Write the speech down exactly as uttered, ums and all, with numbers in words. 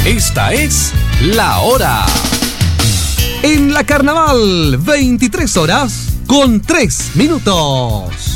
Esta es La Hora. En la Carnaval, veintitrés horas con tres minutos.